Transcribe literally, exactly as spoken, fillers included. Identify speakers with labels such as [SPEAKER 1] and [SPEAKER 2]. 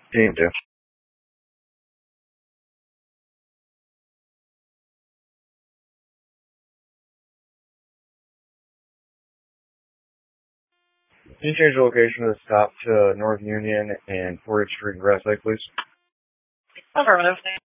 [SPEAKER 1] Team two. Can you change the location of the stop to North Union and fourtieth Street and Grass Lake, please?
[SPEAKER 2] Affirmative.